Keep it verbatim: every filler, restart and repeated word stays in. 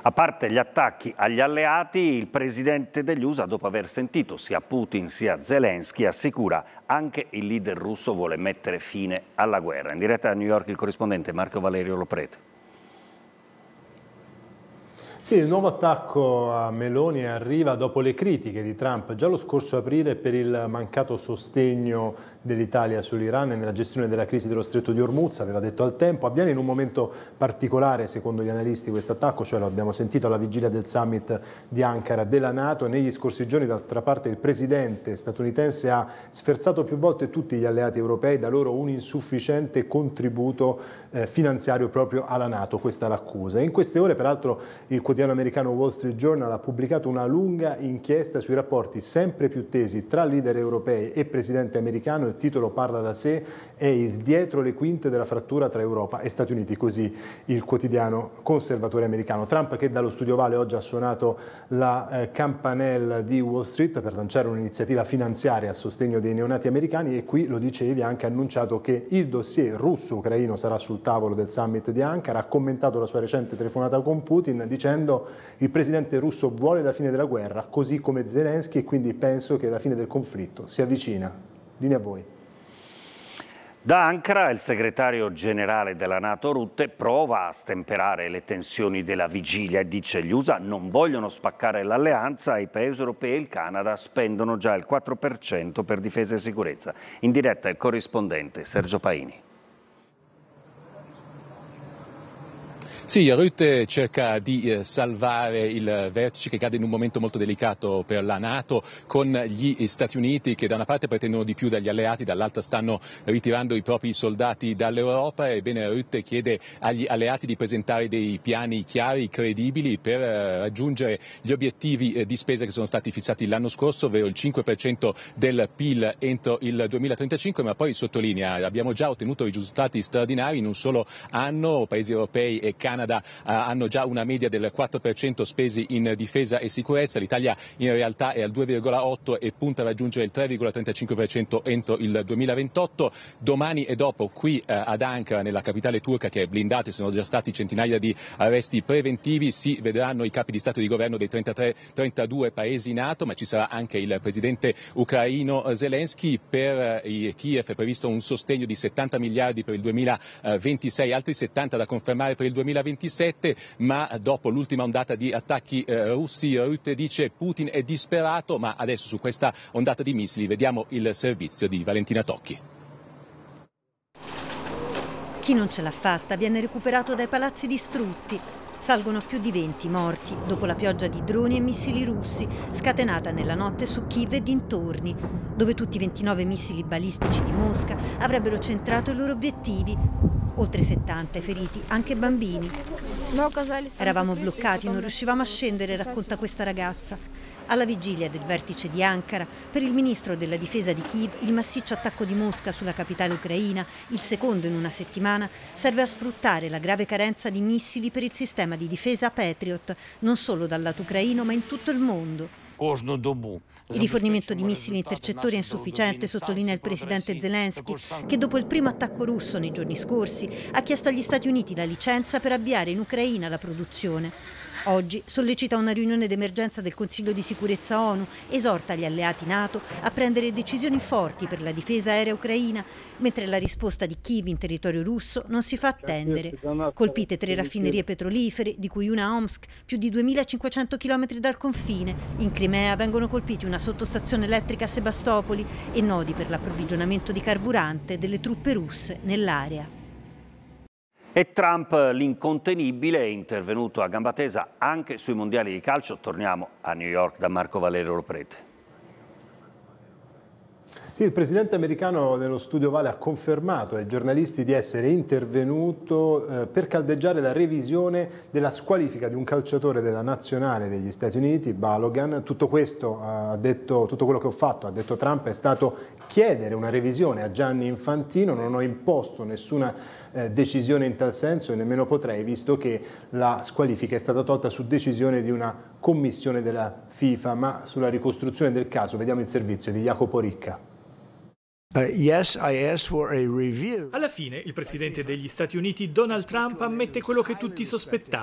A parte gli attacchi agli alleati, il presidente degli U S A, dopo aver sentito sia Putin sia Zelensky, assicura anche il leader russo vuole mettere fine alla guerra. In diretta da New York il corrispondente Marco Valerio Loprete. Sì, il nuovo attacco a Meloni arriva dopo le critiche di Trump già lo scorso aprile per il mancato sostegno dell'Italia sull'Iran e nella gestione della crisi dello Stretto di Hormuz. Aveva detto al tempo, avviene in un momento particolare secondo gli analisti questo attacco, cioè lo abbiamo sentito alla vigilia del summit di Ankara della NATO. Negli scorsi giorni d'altra parte il presidente statunitense ha sferzato più volte tutti gli alleati europei, da loro un insufficiente contributo eh, finanziario proprio alla NATO, questa è l'accusa. In queste ore peraltro il quotidiano americano Wall Street Journal ha pubblicato una lunga inchiesta sui rapporti sempre più tesi tra leader europei e presidente americano. Il titolo parla da sé, è il dietro le quinte della frattura tra Europa e Stati Uniti, così il quotidiano conservatore americano. Trump, che dallo Studio Vale oggi ha suonato la eh, campanella di Wall Street per lanciare un'iniziativa finanziaria a sostegno dei neonati americani, e qui, lo dicevi, ha anche annunciato che il dossier russo-ucraino sarà sul tavolo del summit di Ankara. Ha commentato la sua recente telefonata con Putin dicendo: il presidente russo vuole la fine della guerra, così come Zelensky, e quindi penso che la fine del conflitto si avvicina. Linea a voi. Da Ankara il segretario generale della NATO Rutte prova a stemperare le tensioni della vigilia e dice: gli U S A non vogliono spaccare l'alleanza, i paesi europei e il Canada spendono già il quattro per cento per difesa e sicurezza. In diretta il corrispondente Sergio Paini. Sì, Rutte cerca di eh, salvare il vertice che cade in un momento molto delicato per la NATO, con gli Stati Uniti che da una parte pretendono di più dagli alleati, dall'altra stanno ritirando i propri soldati dall'Europa. Ebbene, Rutte chiede agli alleati di presentare dei piani chiari, credibili, per eh, raggiungere gli obiettivi eh, di spesa che sono stati fissati l'anno scorso, ovvero il cinque per cento del P I L entro il duemilatrentacinque, ma poi sottolinea: abbiamo già ottenuto risultati straordinari in un solo anno, paesi europei e Canada Canada uh, hanno già una media del quattro per cento spesi in difesa e sicurezza. L'Italia in realtà è al due virgola otto e punta a raggiungere il tre virgola trentacinque per cento entro il duemilaventotto. Domani e dopo qui uh, ad Ankara, nella capitale turca, che è blindata, sono già stati centinaia di arresti preventivi, si vedranno i capi di Stato e di Governo dei trentatré trentadue paesi NATO, ma ci sarà anche il presidente ucraino Zelensky. Per uh, Kiev è previsto un sostegno di settanta miliardi per il duemilaventisei, altri settanta da confermare per il duemilaventisette, ma dopo l'ultima ondata di attacchi eh, russi, Rutte dice: Putin è disperato. Ma adesso su questa ondata di missili vediamo il servizio di Valentina Tocchi. Chi non ce l'ha fatta viene recuperato dai palazzi distrutti. Salgono a più di venti morti dopo la pioggia di droni e missili russi scatenata nella notte su Kiev e dintorni, dove tutti i ventinove missili balistici di Mosca avrebbero centrato i loro obiettivi. Oltre settanta feriti, anche bambini. Eravamo bloccati, non riuscivamo a scendere, racconta questa ragazza. Alla vigilia del vertice di Ankara, per il ministro della difesa di Kiev, il massiccio attacco di Mosca sulla capitale ucraina, il secondo in una settimana, serve a sfruttare la grave carenza di missili per il sistema di difesa Patriot, non solo dal lato ucraino ma in tutto il mondo. Il rifornimento di missili intercettori è insufficiente, sottolinea il presidente Zelensky, che dopo il primo attacco russo nei giorni scorsi ha chiesto agli Stati Uniti la licenza per avviare in Ucraina la produzione. Oggi sollecita una riunione d'emergenza del Consiglio di sicurezza ONU, esorta gli alleati NATO a prendere decisioni forti per la difesa aerea ucraina, mentre la risposta di Kiev in territorio russo non si fa attendere. Colpite tre raffinerie petrolifere, di cui una a Omsk, più di duemilacinquecento chilometri dal confine. In Crimea vengono colpiti una sottostazione elettrica a Sebastopoli e nodi per l'approvvigionamento di carburante delle truppe russe nell'area. E Trump, l'incontenibile, è intervenuto a gamba tesa anche sui mondiali di calcio. Torniamo a New York da Marco Valerio Loprete. Sì, il presidente americano nello Studio Vale ha confermato ai giornalisti di essere intervenuto eh, per caldeggiare la revisione della squalifica di un calciatore della nazionale degli Stati Uniti, Balogan. Tutto questo, ha detto, tutto quello che ho fatto, ha detto Trump, è stato chiedere una revisione a Gianni Infantino. Non ho imposto nessuna eh, decisione in tal senso e nemmeno potrei, visto che la squalifica è stata tolta su decisione di una commissione della FIFA. Ma sulla ricostruzione del caso vediamo il servizio di Jacopo Ricca. Uh, yes, I asked for a review. Alla fine il presidente degli Stati Uniti Donald Trump ammette quello che tutti sospettavano.